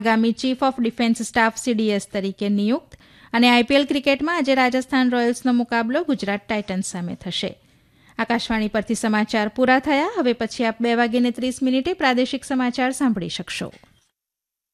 આગામી chief of defence staff CDS તરીકે નિયુક્ત. અને IPL ક્રિકેટમાં આજે રાજસ્થાન રોયલ્સનો મુકાબલો ગુજરાત ટાઇટન્સ સામે થશે. આકાશવાણી પરથી સમાચાર પૂરા થયા. હવે પછી આપ 2:30 પ્રાદેશિક સમાચાર સાંભળી શકશો.